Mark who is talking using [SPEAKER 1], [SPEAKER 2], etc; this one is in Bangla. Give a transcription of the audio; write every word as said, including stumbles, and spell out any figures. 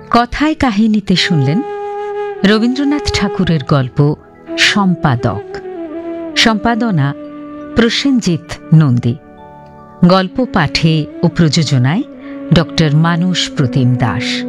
[SPEAKER 1] কথায় কাহিনীতে শুনলেন রবীন্দ্রনাথ ঠাকুরের গল্প সম্পাদক। সম্পাদনা প্রসেনজিৎ নন্দী। গল্প পাঠে ও প্রযোজনায় ডক্টর মানস প্রতিম দাস।